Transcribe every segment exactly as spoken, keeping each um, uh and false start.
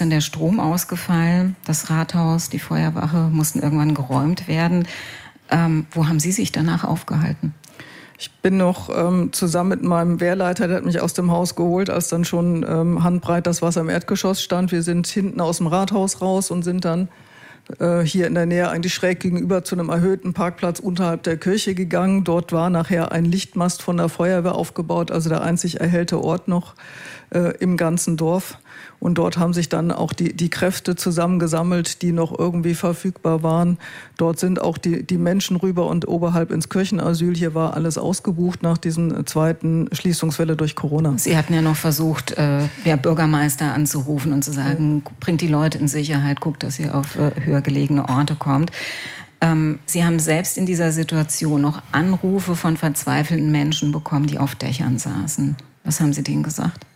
dann der Strom ausgefallen. Das Rathaus, die Feuerwache mussten irgendwann geräumt werden. Ähm, wo haben Sie sich danach aufgehalten? Ich bin noch ähm, zusammen mit meinem Wehrleiter, der hat mich aus dem Haus geholt, als dann schon ähm, handbreit das Wasser im Erdgeschoss stand. Wir sind hinten aus dem Rathaus raus und sind dann äh, hier in der Nähe eigentlich schräg gegenüber zu einem erhöhten Parkplatz unterhalb der Kirche gegangen. Dort war nachher ein Lichtmast von der Feuerwehr aufgebaut, also der einzig erhellte Ort noch äh, im ganzen Dorf. Und dort haben sich dann auch die, die Kräfte zusammengesammelt, die noch irgendwie verfügbar waren. Dort sind auch die, die Menschen rüber und oberhalb ins Kirchenasyl. Hier war alles ausgebucht nach diesem zweiten Schließungswelle durch Corona. Sie hatten ja noch versucht, äh, ja, Bürgermeister anzurufen und zu sagen, ja, bringt die Leute in Sicherheit, guckt, dass ihr auf äh, höher gelegene Orte kommt. Ähm, Sie haben selbst in dieser Situation noch Anrufe von verzweifelten Menschen bekommen, die auf Dächern saßen. Was haben Sie denen gesagt?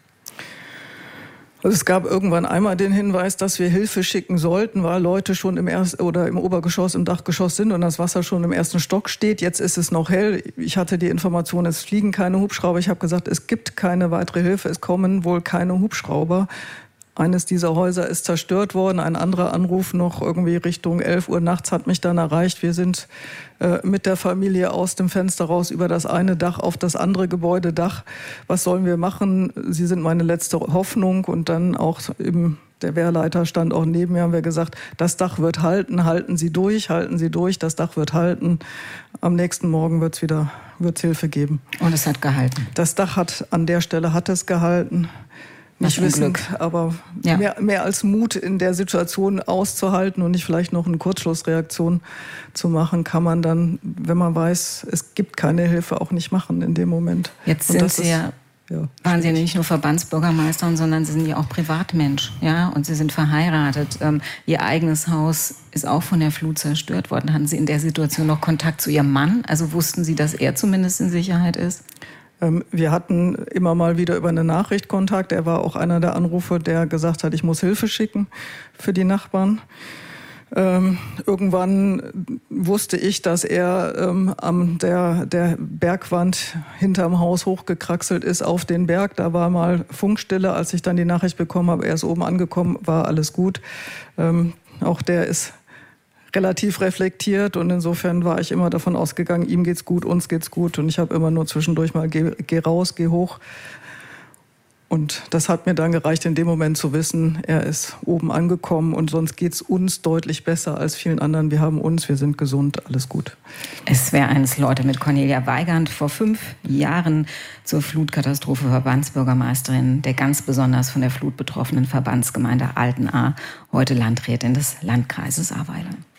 Also es gab irgendwann einmal den Hinweis, dass wir Hilfe schicken sollten, weil Leute schon im Erst- oder im Obergeschoss, im Dachgeschoss sind und das Wasser schon im ersten Stock steht. Jetzt ist es noch hell. Ich hatte die Information, es fliegen keine Hubschrauber. Ich habe gesagt, es gibt keine weitere Hilfe. Es kommen wohl keine Hubschrauber. Eines dieser Häuser ist zerstört worden. Ein anderer Anruf noch irgendwie Richtung elf Uhr nachts hat mich dann erreicht. Wir sind äh, mit der Familie aus dem Fenster raus über das eine Dach auf das andere Gebäudedach. Was sollen wir machen? Sie sind meine letzte Hoffnung. Und dann auch im, der Wehrleiter stand auch neben mir, haben wir gesagt, das Dach wird halten, halten Sie durch, halten Sie durch, das Dach wird halten. Am nächsten Morgen wird es wieder wird's Hilfe geben. Und es hat gehalten? Das Dach hat, an der Stelle hat es gehalten. Nicht wissend, aber ja. mehr, mehr als Mut in der Situation auszuhalten und nicht vielleicht noch eine Kurzschlussreaktion zu machen, kann man dann, wenn man weiß, es gibt keine Hilfe, auch nicht machen in dem Moment. Jetzt sind Sie ja, ja, waren Sie ja nicht nur Verbandsbürgermeister, sondern Sie sind ja auch Privatmensch, ja, und Sie sind verheiratet. Ähm, Ihr eigenes Haus ist auch von der Flut zerstört worden. Hatten Sie in der Situation noch Kontakt zu Ihrem Mann? Also wussten Sie, dass er zumindest in Sicherheit ist? Wir hatten immer mal wieder über eine Nachricht Kontakt. Er war auch einer der Anrufer, der gesagt hat, ich muss Hilfe schicken für die Nachbarn. Ähm, irgendwann wusste ich, dass er ähm, an der, der Bergwand hinterm Haus hochgekraxelt ist auf den Berg. Da war mal Funkstille. Als ich dann die Nachricht bekommen habe, er ist oben angekommen, war alles gut. Ähm, auch der ist relativ reflektiert und insofern war ich immer davon ausgegangen, ihm geht's gut, uns geht's gut und ich habe immer nur zwischendurch mal geh, geh raus, geh hoch und das hat mir dann gereicht, in dem Moment zu wissen, er ist oben angekommen und sonst geht's uns deutlich besser als vielen anderen. Wir haben uns, wir sind gesund, alles gut. Es wäre eines Leute mit Cornelia Weigand, vor fünf Jahren zur Flutkatastrophe Verbandsbürgermeisterin der ganz besonders von der Flut betroffenen Verbandsgemeinde Altenahr, heute Landrätin des Landkreises Ahrweiler.